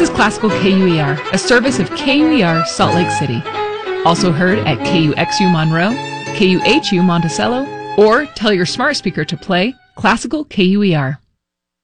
This is Classical KUER, a service of KUER Salt Lake City. Also heard at KUXU Monroe, KUHU Monticello, or tell your smart speaker to play Classical KUER.